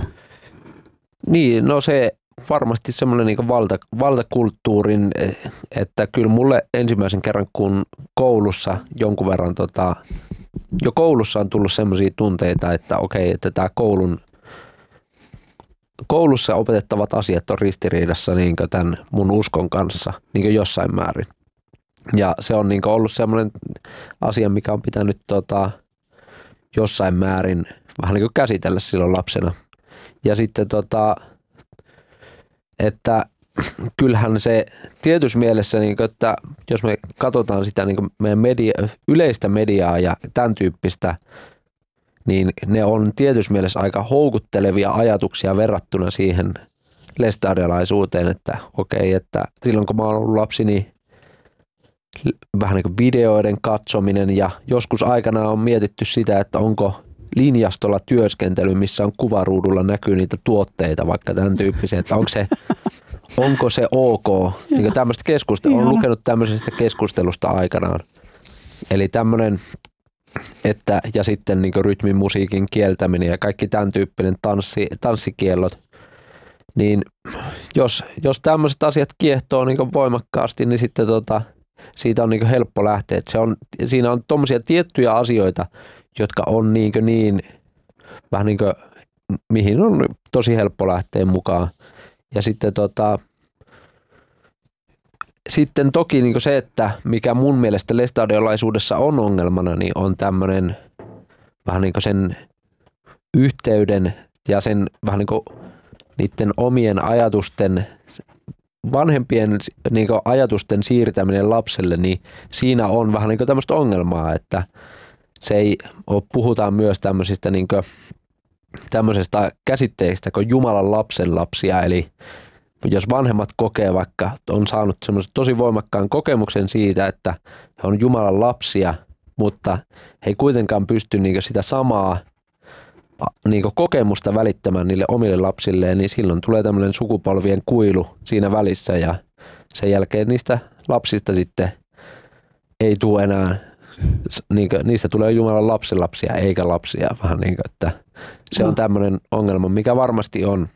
Niin, no se varmasti semmoinen niin valta, valtakulttuurin, että kyllä mulle ensimmäisen kerran, kun koulussa jonkun verran, tota, jo koulussa on tullut semmoisia tunteita, että okei, että tämä koulun, koulussa opetettavat asiat on ristiriidassa niin tämän mun uskon kanssa niin jossain määrin. Ja se on niin ollut semmoinen asia, mikä on pitänyt tota, jossain määrin vähän niin käsitellä silloin lapsena. Ja sitten, tota, että kyllähän se tietyssä mielessä, niin kuin, että jos me katsotaan sitä niin meidän media, yleistä mediaa ja tämän tyyppistä, niin ne on tietyssä mielessä aika houkuttelevia ajatuksia verrattuna siihen lestadiolaisuuteen, että okei, että silloin kun mä oon ollut lapsi, niin vähän niin kuin videoiden katsominen ja joskus aikana on mietitty sitä, että onko linjastolla työskentely, missä on kuvaruudulla näkyy niitä tuotteita, vaikka tämän tyyppisiä, että onko se, onko se ok. Niin tämmöistä keskustelua, olen lukenut tämmöisestä keskustelusta aikanaan. Eli tämmöinen, että ja sitten niin kuin rytmin, musiikin kieltäminen ja kaikki tämän tyyppinen tanssi, tanssikiellot, niin jos, jos tämmöiset asiat kiehtoo niin kuin voimakkaasti, niin sitten tota, siitä on niin helppo lähteä. Se on, siinä on tommosia tiettyjä asioita, jotka on niin, niin vähän niin kuin, mihin on tosi helppo lähteä mukaan. Ja sitten, tota, sitten toki niin se, että mikä mun mielestä lestadiolaisuudessa on ongelmana, niin on tämmöinen vähän niin kuin sen yhteyden ja sen vähän niin kuin niiden omien ajatusten vanhempien niin kuin ajatusten siirtäminen lapselle, niin siinä on vähän niin kuin tämmöistä ongelmaa, että se ei ole, puhutaan myös tämmöisistä niin kuin, tämmöisestä käsitteistä kuin Jumalan lapsen lapsia, eli jos vanhemmat kokee vaikka, on saanut semmoisen tosi voimakkaan kokemuksen siitä, että he on Jumalan lapsia, mutta he ei kuitenkaan pysty niin kuin sitä samaa niin kuin kokemusta välittämään niille omille lapsilleen, niin silloin tulee tämmöinen sukupolvien kuilu siinä välissä ja sen jälkeen niistä lapsista sitten ei tule enää, niin kuin, niistä tulee Jumalan lapsenlapsia eikä lapsia, vähän niin kuin, että se on tämmöinen ongelma, mikä varmasti on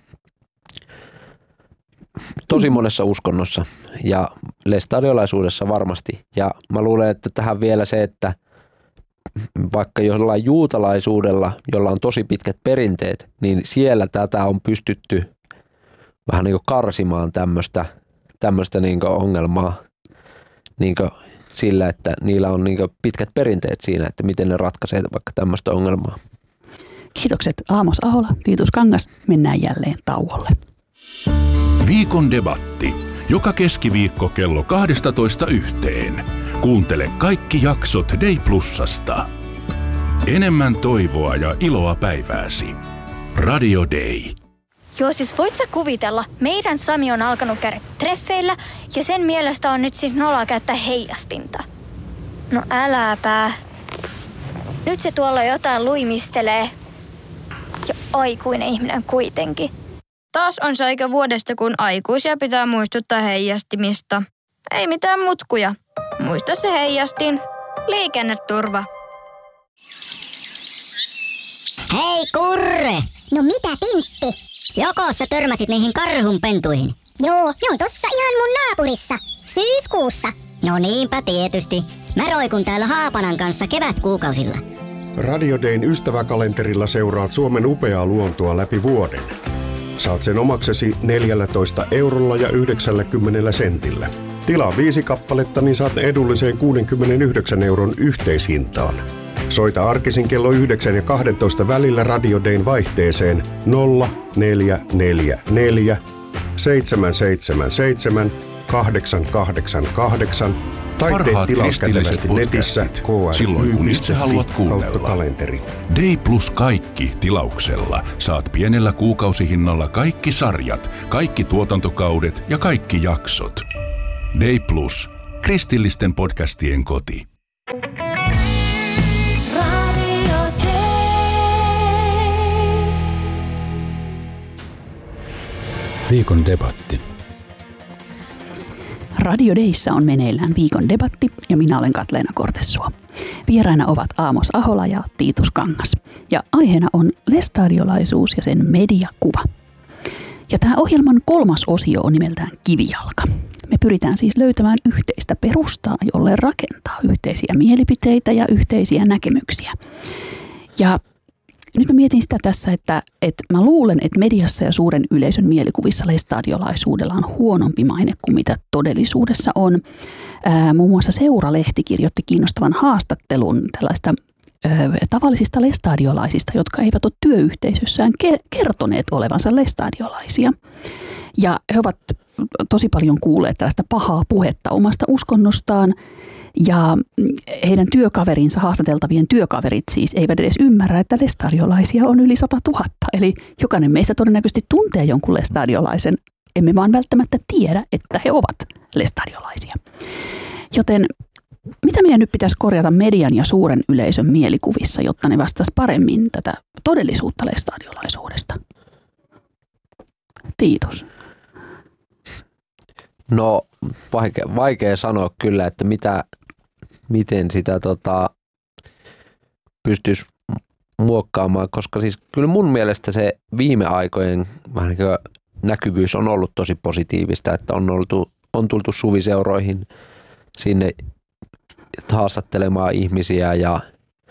tosi monessa uskonnossa ja lestadiolaisuudessa varmasti. Ja mä luulen, että tähän vielä se, että vaikka jollain juutalaisuudella, jolla on tosi pitkät perinteet, niin siellä tätä on pystytty vähän niin kuin karsimaan tämmöistä, tämmöistä niin kuin ongelmaa. Niin kuin sillä, että niillä on niin pitkät perinteet siinä, että miten ne ratkaisee vaikka tämmöistä ongelmaa. Kiitokset Aamos Ahola, Tiitus Kangas. Mennään jälleen tauolle. Viikon debatti. Joka keskiviikko kello kaksitoista yhteen. Kuuntele kaikki jaksot Day Plusasta. Enemmän toivoa ja iloa päivääsi. Radio Day. Joo, siis voit sä kuvitella, meidän Sami on alkanut käydä treffeillä ja sen mielestä on nyt siis noloa käyttää heijastinta. No äläpä. Nyt se tuolla jotain luimistelee. Ja aikuinen ihminen kuitenkin. Taas on se aika vuodesta, kun aikuisia pitää muistuttaa heijastimista. Ei mitään mutkuja. Muista se heijastin. Liikenneturva. Hei Kurre! No mitä Tintti? Joko sä törmäsit niihin karhunpentuihin? Joo, ne on tossa ihan mun naapurissa. Syyskuussa. No niinpä tietysti. Mä roikun täällä Haapanan kanssa kevätkuukausilla. Radio Dayn ystäväkalenterilla seuraat Suomen upeaa luontoa läpi vuoden. Saat sen omaksesi neljällätoista eurolla ja yhdeksänkymmentä sentillä. Tilaa viisi kappaletta, niin saat ne edulliseen kuudenkymmenenyhdeksän euron yhteishintaan. Soita arkisin kello yhdeksän ja kaksitoista välillä Radio Dayn vaihteeseen nolla neljä neljä neljä seitsemän seitsemän seitsemän kahdeksan kahdeksan kahdeksan tai tee tilaus kätevästi netissä k silloin kun itse haluat kuunnella. Kalenteri. Day Plus kaikki tilauksella. Saat pienellä kuukausihinnalla kaikki sarjat, kaikki tuotantokaudet ja kaikki jaksot. Day Plus. Kristillisten podcastien koti. Viikon debatti. Radio Dayssä on meneillään viikon debatti ja minä olen Katleena Kortessuo. Vieraina ovat Aamos Ahola ja Tiitus Kangas. Ja aiheena on lestadiolaisuus ja sen mediakuva. Ja tämä ohjelman kolmas osio on nimeltään Kivijalka. Me pyritään siis löytämään yhteistä perustaa, jolle rakentaa yhteisiä mielipiteitä ja yhteisiä näkemyksiä. Ja nyt mä mietin sitä tässä, että, että mä luulen, että mediassa ja suuren yleisön mielikuvissa lestadiolaisuudella on huonompi maine kuin mitä todellisuudessa on. Ää, muun muassa Seura-lehti kirjoitti kiinnostavan haastattelun tällaista ää, tavallisista lestadiolaisista, jotka eivät ole työyhteisössään ke- kertoneet olevansa lestadiolaisia. Ja he ovat tosi paljon kuulleet tällaista pahaa puhetta omasta uskonnostaan. Ja heidän työkaverinsa, haastateltavien työkaverit siis, eivät edes ymmärrä, että lestadiolaisia on yli sata tuhatta. Eli jokainen meistä todennäköisesti tuntee jonkun lestadiolaisen. Emme vaan välttämättä tiedä, että he ovat lestadiolaisia. Joten mitä meidän nyt pitäisi korjata median ja suuren yleisön mielikuvissa, jotta ne vastaisi paremmin tätä todellisuutta lestadiolaisuudesta? Tiitus. No vaikea, vaikea sanoa kyllä, että mitä, miten sitä tota, pystyisi muokkaamaan, koska siis kyllä mun mielestä se viime aikojen vähän niin kuin näkyvyys on ollut tosi positiivista, että on, oltu, on tultu suviseuroihin sinne haastattelemaan ihmisiä ja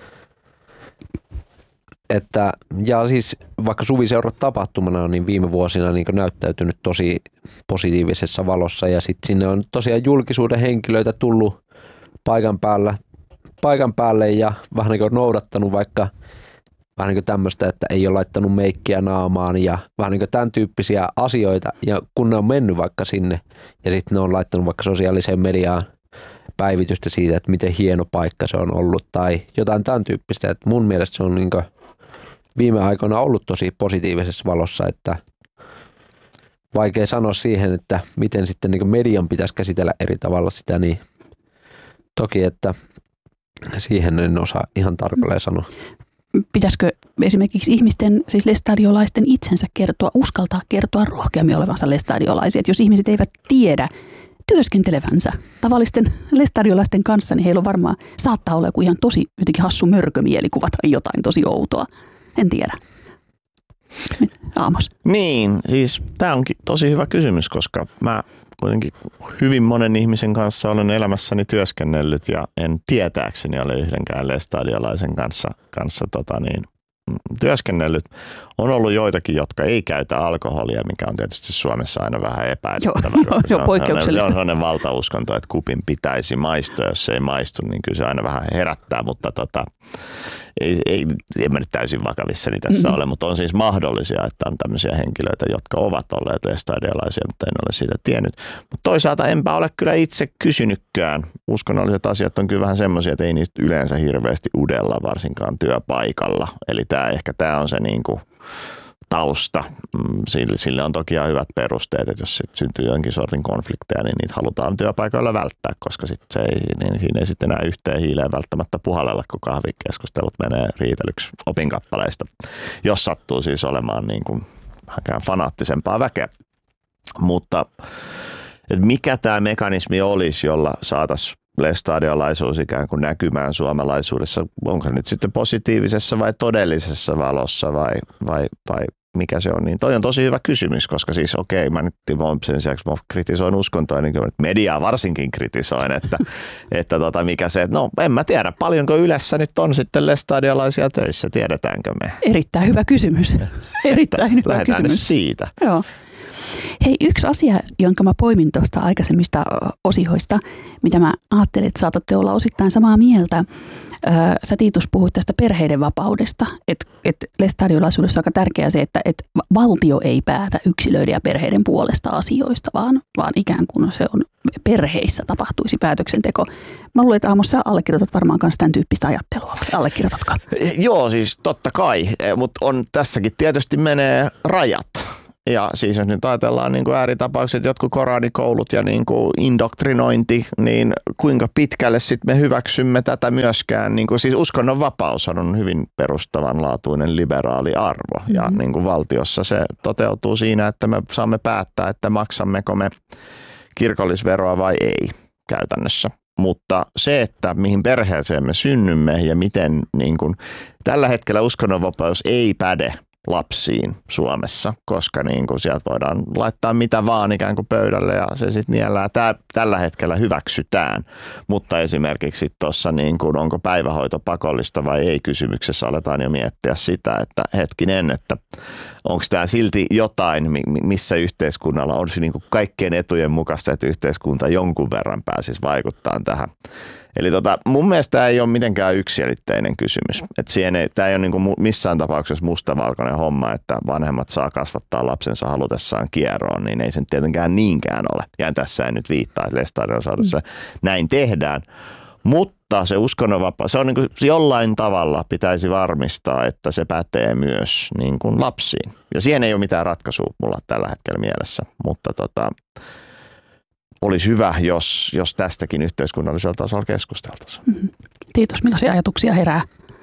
että, ja siis vaikka suviseurat tapahtumana niin viime vuosina niin näyttäytynyt tosi positiivisessa valossa ja sitten sinne on tosiaan julkisuuden henkilöitä tullut paikan päällä, paikan päälle ja vähän niin kuin noudattanut vaikka vähän niin kuin tämmöistä, että ei ole laittanut meikkiä naamaan ja vähän niin kuin tämän tyyppisiä asioita ja kun ne on mennyt vaikka sinne ja sitten ne on laittanut vaikka sosiaaliseen mediaan päivitystä siitä, että miten hieno paikka se on ollut tai jotain tämän tyyppistä, että mun mielestä se on niin kuin viime aikoina ollut tosi positiivisessa valossa, että vaikea sanoa siihen, että miten sitten niin median pitäisi käsitellä eri tavalla sitä, niin toki, että siihen en osaa ihan tarkalleen sanoa. Pitäisikö esimerkiksi ihmisten, siis lestadiolaisten itsensä kertoa, uskaltaa kertoa rohkeammin olevansa lestadiolaisia, että jos ihmiset eivät tiedä työskentelevänsä tavallisten lestadiolaisten kanssa, niin heillä on varmaan, saattaa olla joku ihan tosi jotenkin hassu mörkömielikuva tai jotain tosi outoa. En tiedä. Aamos. Niin, siis tämä onkin tosi hyvä kysymys, koska mä kuitenkin hyvin monen ihmisen kanssa olen elämässäni työskennellyt ja en tietääkseni ole yhdenkään lestadiolaisen kanssa, kanssa tota niin, työskennellyt, on ollut joitakin, jotka ei käytä alkoholia, mikä on tietysti Suomessa aina vähän epäilyttävää. Joo, se on poikkeuksellista. Se on sellainen valtauskonto, että kupin pitäisi maistua, jos se ei maistu, niin kyllä se aina vähän herättää, mutta tota, ei, ei, en mä nyt täysin vakavissani tässä mm-hmm. ole, mutta on siis mahdollisia, että on tämmöisiä henkilöitä, jotka ovat olleet lestadiolaisia, mutta en ole siitä tiennyt. Mutta toisaalta enpä ole kyllä itse kysynytkään. Uskonnolliset asiat on kyllä vähän semmoisia, että ei niistä yleensä hirveästi udella, varsinkaan työpaikalla. Eli tämä ehkä tämä on se niinku tausta. Sille, sille on toki ihan hyvät perusteet, että jos sit syntyy jonkin sortin konflikteja, niin niitä halutaan työpaikoilla välttää, koska sit se ei, niin siinä ei sitten enää yhteen hiileen välttämättä puhallella, kun kahvikeskustelut menee riitelyksi opinkappaleista, jos sattuu siis olemaan niin kuin vähänkään fanaattisempaa väkeä. Mutta että mikä tämä mekanismi olisi, jolla saataisiin lestadiolaisuus ikään kuin näkymään suomalaisuudessa, onko nyt sitten positiivisessa vai todellisessa valossa vai, vai, vai mikä se on, niin toi on tosi hyvä kysymys, koska siis okei, mä nyt sen sijaan, mä kritisoin uskontoa, niin kyllä mediaa varsinkin kritisoin, että, että tota, mikä se, no en mä tiedä, paljonko Ylessä nyt on sitten lestadiolaisia töissä, tiedetäänkö me? Erittäin hyvä kysymys, erittäin hyvä lähdetään kysymys. Nyt siitä. Joo. Hei, yksi asia, jonka mä poimin tuosta aikaisemmista osioista, mitä mä ajattelin, että saatatte olla osittain samaa mieltä. Sä Tiitus puhuit tästä perheiden vapaudesta, että et lestadiolaisuudessa on aika tärkeää se, että et valtio ei päätä yksilöiden ja perheiden puolesta asioista, vaan, vaan ikään kuin se on perheissä tapahtuisi päätöksenteko. Mä luulen, että Aamos, sä allekirjoitat varmaan myös tämän tyyppistä ajattelua. Allekirjoitatko? Joo, siis totta kai, mutta on tässäkin tietysti menee rajat. Ja siis jos nyt ajatellaan niin kuin ääritapaukset, jotkut koranikoulut ja niin kuin indoktrinointi, niin kuinka pitkälle sitten me hyväksymme tätä myöskään. Niin kuin, siis uskonnonvapaus on hyvin perustavanlaatuinen liberaali arvo. Mm-hmm. Ja niin kuin valtiossa se toteutuu siinä, että me saamme päättää, että maksammeko me kirkollisveroa vai ei käytännössä. Mutta se, että mihin perheeseen me synnymme ja miten niin kuin, tällä hetkellä uskonnonvapaus ei päde lapsiin Suomessa, koska niin kuin sieltä voidaan laittaa mitä vaan ikään kuin pöydälle ja se sitten niellään. Tää tällä hetkellä hyväksytään, mutta esimerkiksi tuossa niin kuin onko päivähoito pakollista vai ei kysymyksessä aletaan jo miettiä sitä, että hetkinen, että onko tämä silti jotain, missä yhteiskunnalla on niin kuin kaikkien etujen mukaista, että yhteiskunta jonkun verran pääsisi vaikuttamaan tähän. Eli tota, mun mielestä tämä ei ole mitenkään yksiselitteinen kysymys. Että tämä ei ole niinku missään tapauksessa mustavalkoinen homma, että vanhemmat saa kasvattaa lapsensa halutessaan kieroon, niin ei sen tietenkään niinkään ole. Ja tässä ei nyt viittaa, että lestadiolaisuudessa näin tehdään. Mutta se uskonnonvapaus, se on niinku, jollain tavalla pitäisi varmistaa, että se pätee myös niin kuin lapsiin. Ja siihen ei ole mitään ratkaisua mulla tällä hetkellä mielessä, mutta tota... olisi hyvä, jos, jos tästäkin yhteiskunnallisella tasolla keskusteltaisiin. Mm-hmm. Kiitos, millaisia ajatuksia herää?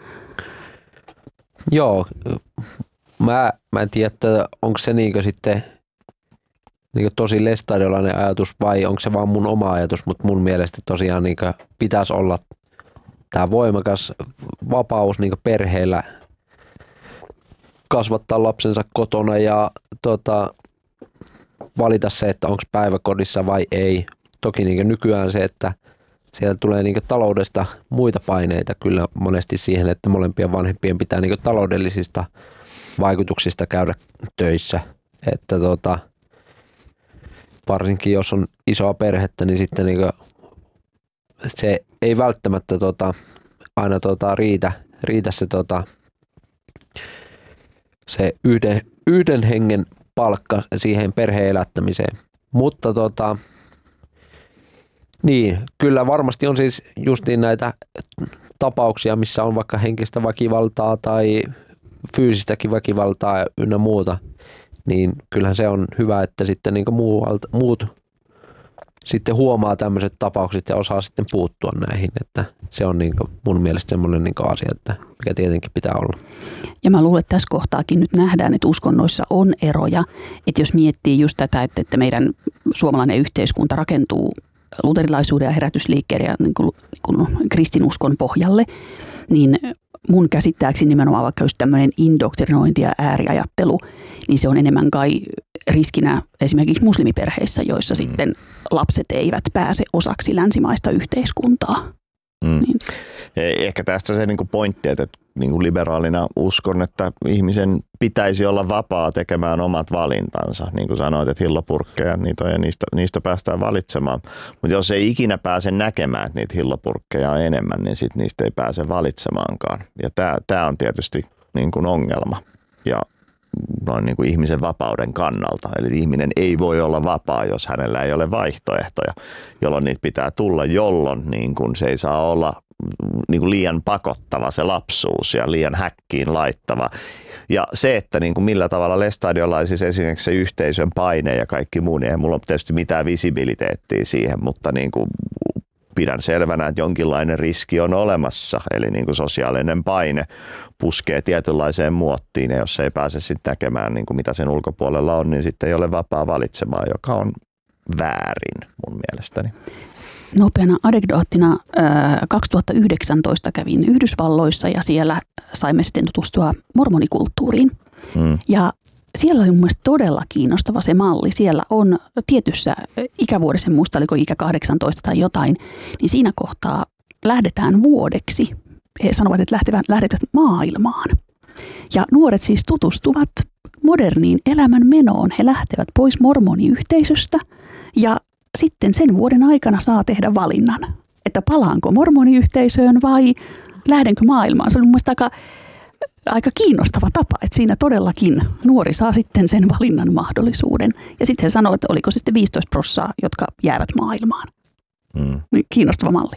Joo, mä, mä en tiedä, että onko se niinkö sitten niinkö tosi lestadiolainen ajatus vai onko se vaan mun oma ajatus, mutta mun mielestä tosiaan niinkö pitäisi olla tämä voimakas vapaus niinkö perheillä kasvattaa lapsensa kotona ja tota, valita se, että onko päiväkodissa vai ei. Toki niin nykyään se, että siellä tulee niin taloudesta muita paineita kyllä monesti siihen, että molempien vanhempien pitää niin taloudellisista vaikutuksista käydä töissä. Että tota, varsinkin jos on isoa perhettä, niin sitten niin se ei välttämättä tota, aina tota, riitä, riitä se, tota, se yhden, yhden hengen palkka siihen perheen elättämiseen. Mutta tota, niin, kyllä varmasti on siis justiin näitä tapauksia, missä on vaikka henkistä väkivaltaa tai fyysistäkin väkivaltaa ynnä muuta. Niin kyllähän se on hyvä, että sitten niin kuin muualta, muut sitten huomaa tämmöiset tapaukset ja osaa sitten puuttua näihin. Että se on niin kuin mun mielestä semmoinen niin kuin asia, että mikä tietenkin pitää olla. Ja mä luulen, että tässä kohtaakin nyt nähdään, että uskonnoissa on eroja. Että jos miettii just tätä, että, että meidän suomalainen yhteiskunta rakentuu luterilaisuuden ja herätysliikkeiden ja niin kuin, niin kuin kristinuskon pohjalle, niin mun käsittääkseni nimenomaan vaikka just tämmöinen indoktrinointi ja ääriajattelu, niin se on enemmän kai riskinä esimerkiksi muslimiperheissä, joissa sitten lapset eivät pääse osaksi länsimaista yhteiskuntaa. Mm. Niin. Ehkä tästä se niinku pointti, että niin kuin liberaalina uskon, että ihmisen pitäisi olla vapaa tekemään omat valintansa. Niin kuin sanoit, että hillopurkkeja niitä on ja niistä, niistä päästään valitsemaan. Mutta jos ei ikinä pääse näkemään, että niitä hillopurkkeja on enemmän, niin sit niistä ei pääse valitsemaankaan. Ja tämä on tietysti niin kuin ongelma ja noin niin kuin ihmisen vapauden kannalta. Eli ihminen ei voi olla vapaa, jos hänellä ei ole vaihtoehtoja, jolloin niitä pitää tulla, jolloin niin kuin se ei saa olla niin kuin liian pakottava se lapsuus ja liian häkkiin laittava. Ja se, että niin kuin millä tavalla lestadiolaisissa esimerkiksi se yhteisön paine ja kaikki muu, niin ei mulla ole tietysti mitään visibiliteettiä siihen, mutta niin kuin pidän selvänä, että jonkinlainen riski on olemassa, eli niin kuin sosiaalinen paine puskee tietynlaiseen muottiin, ja jos ei pääse sitten näkemään, niin kuin mitä sen ulkopuolella on, niin sitten ei ole vapaa valitsemaan, joka on väärin mun mielestäni. Nopeana anekdoottina kaksituhattayhdeksäntoista kävin Yhdysvalloissa ja siellä saimme sitten tutustua mormonikulttuuriin. Mm. Ja siellä oli mun mielestä todella kiinnostava se malli. Siellä on tietyssä ikävuodessa, en muista oliko ikä kahdeksantoista tai jotain, niin siinä kohtaa lähdetään vuodeksi. He sanovat, että lähtevät, lähdetään maailmaan. Ja nuoret siis tutustuvat moderniin elämän menoon. He lähtevät pois mormoniyhteisöstä ja sitten sen vuoden aikana saa tehdä valinnan, että palaanko mormoniyhteisöön vai lähdenkö maailmaan. Se oli mun mielestä aika, aika kiinnostava tapa, että siinä todellakin nuori saa sitten sen valinnan mahdollisuuden. Ja sitten he sanovat, että oliko se sitten viisitoista prosenttia, jotka jäävät maailmaan. Mm. Kiinnostava malli.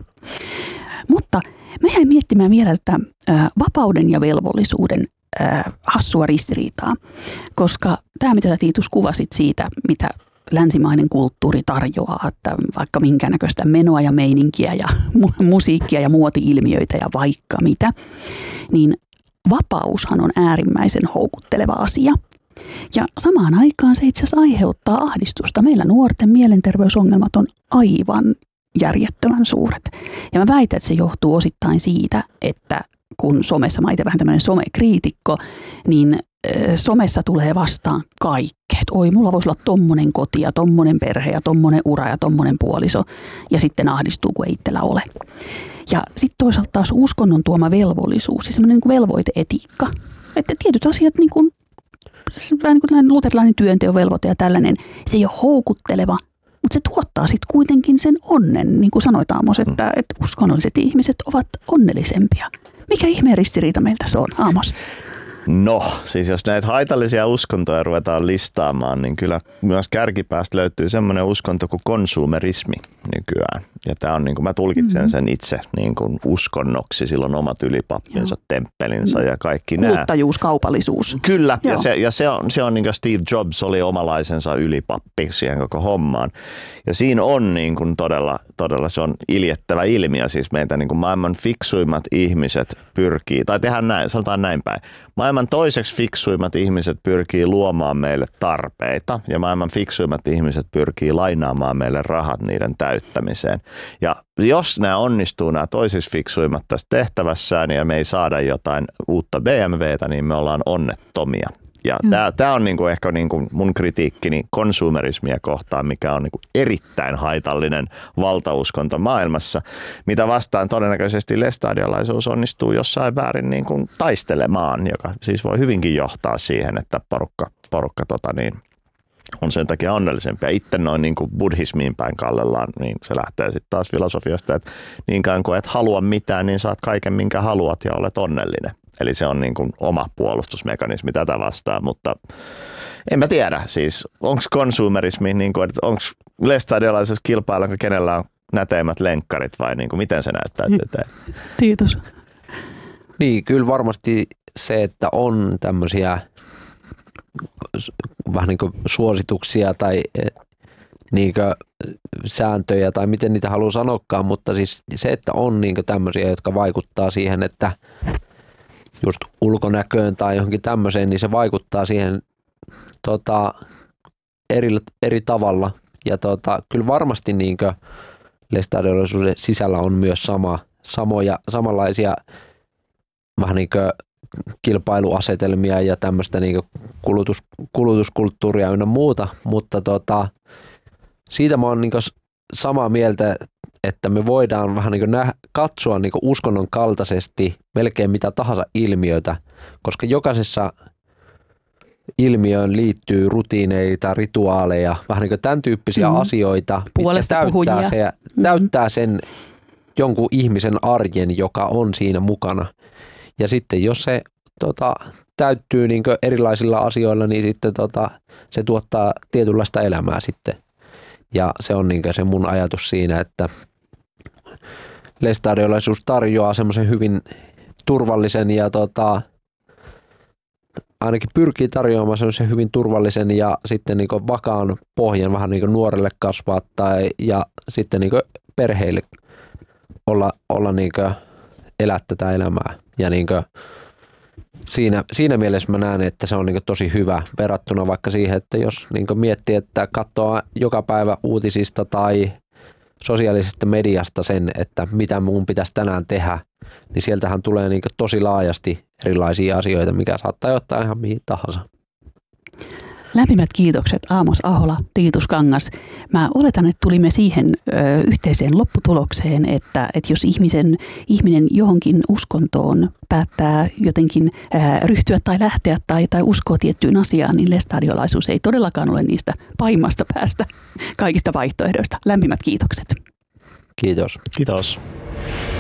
Mutta mä jäin miettimään vielä tätä vapauden ja velvollisuuden hassua ristiriitaa, koska tämä, mitä sä Tiitus kuvasit siitä, mitä länsimainen kulttuuri tarjoaa, että vaikka minkä näköistä menoa ja meininkiä ja mu- musiikkia ja muoti-ilmiöitä ja vaikka mitä, niin vapaushan on äärimmäisen houkutteleva asia. Ja samaan aikaan se itse asiassa aiheuttaa ahdistusta. Meillä nuorten mielenterveysongelmat on aivan järjettömän suuret. Ja mä väitän, että se johtuu osittain siitä, että kun somessa, mä itse vähän tämmöinen somekriitikko, niin somessa tulee vastaan kaikkea. Oi, mulla voisi olla tommonen koti ja tommonen perhe ja tommonen ura ja tommonen puoliso. Ja sitten ahdistuu, kun ei itsellä ole. Ja sitten toisaalta taas uskonnon tuoma velvollisuus, siis semmoinen niin velvoiteetiikka. Että tietyt asiat, niin kuin, vähän niin kuin luterilainen työnteovelvoite ja tällainen, se ei ole houkutteleva, mutta se tuottaa sitten kuitenkin sen onnen. Niin kuin sanoit Aamos, että, että uskonnolliset ihmiset ovat onnellisempia. Mikä ihmeen ristiriita meiltä se on, Aamos? No, siis jos näitä haitallisia uskontoja ruvetaan listaamaan, niin kyllä myös kärkipäästä löytyy semmoinen uskonto kuin konsumerismi nykyään. Ja tämä on, niin kuin mä tulkitsen mm-hmm. sen itse niin kuin uskonnoksi, silloin omat ylipappinsa, Joo. temppelinsä ja kaikki nämä. Kuluttajuus, kaupallisuus. Kyllä, Joo. ja, se, ja se, on, se on niin kuin Steve Jobs oli omalaisensa ylipappi siihen koko hommaan. Ja siinä on niin kuin todella, todella, se on iljettävä ilmiö, siis meitä niin kuin maailman fiksuimmat ihmiset pyrkii, tai tehdään näin, sanotaan näin päin. Maailman toiseksi fiksuimmat ihmiset pyrkii luomaan meille tarpeita ja maailman fiksuimmat ihmiset pyrkii lainaamaan meille rahat niiden täyttämiseen. Ja jos nämä onnistuu, nämä toisiksi fiksuimmat tässä tehtävässään ja me ei saada jotain uutta B M W:tä, niin me ollaan onnettomia. Ja mm. tämä on niinku ehkä niinku mun kritiikkini konsumerismia kohtaan, mikä on niinku erittäin haitallinen valtauskonto maailmassa, mitä vastaan todennäköisesti lestadiolaisuus onnistuu jossain väärin niinku taistelemaan, joka siis voi hyvinkin johtaa siihen, että porukka, porukka tota niin, on sen takia onnellisempi. Ja itse noin niin kuin buddhismiin päin kallellaan, niin se lähtee sitten taas filosofiasta, että niinkään kuin et halua mitään, niin saat kaiken minkä haluat ja olet onnellinen. Eli se on niin kuin oma puolustusmekanismi tätä vastaan, mutta en mä tiedä. Siis onko konsumerismi, niin kuin, että onko lestadiolaisuus kilpailu, kenellä on näteimmät lenkkarit vai niin kuin, miten se näyttäytyy? Kiitos. Niin, kyllä varmasti se, että on tämmöisiä vähän niin kuin suosituksia tai niin kuin sääntöjä tai miten niitä haluaa sanoakaan, mutta siis se, että on niin kuin tämmöisiä, jotka vaikuttaa siihen, että just ulkonäköön tai johonkin tämmöiseen, niin se vaikuttaa siihen tota, eri, eri tavalla. Ja tota, kyllä varmasti niin kuin lestadiolaisuuden sisällä on myös sama, samoja, samanlaisia vähän niin kuin kilpailuasetelmia ja tämmöistä niin kulutus, kulutuskulttuuria ynnä muuta, mutta tota, siitä mä oon niin samaa mieltä, että me voidaan vähän niin kuin nä- katsoa niin kuin uskonnon kaltaisesti melkein mitä tahansa ilmiötä, koska jokaisessa ilmiöön liittyy rutiineita, rituaaleja, vähän niin kuin tämän tyyppisiä mm-hmm. asioita, puolesta mitkä puhujia. täyttää, se, mm-hmm. täyttää sen jonkun ihmisen arjen, joka on siinä mukana. Ja sitten jos se tota, täyttyy niin kuin erilaisilla asioilla, niin sitten tota, se tuottaa tietynlaista elämää sitten. Ja se on niin kuin se mun ajatus siinä, että lestadiolaisuus tarjoaa semmoisen hyvin turvallisen ja tota, ainakin pyrkii tarjoamaan semmoisen hyvin turvallisen ja sitten niin kuin vakaan pohjan vähän niin kuin nuorelle kasvaa tai, ja sitten niin kuin perheille olla, olla niin kuin elää tätä elämää. Ja niin kuin siinä, siinä mielessä mä näen, että se on niin kuin tosi hyvä verrattuna vaikka siihen, että jos niin kuin miettii, että katsoo joka päivä uutisista tai sosiaalisesta mediasta sen, että mitä mun pitäisi tänään tehdä, niin sieltähän tulee niin kuin tosi laajasti erilaisia asioita, mikä saattaa johtaa ihan mihin tahansa. Lämpimät kiitokset Aamos Ahola, Tiitus Kangas. Mä oletan, että tulimme siihen ö, yhteiseen lopputulokseen, että, että jos ihmisen, ihminen johonkin uskontoon päättää jotenkin ö, ryhtyä tai lähteä tai, tai uskoa tiettyyn asiaan, niin lestadiolaisuus ei todellakaan ole niistä pahimmasta päästä kaikista vaihtoehdoista. Lämpimät kiitokset. Kiitos. Kiitos.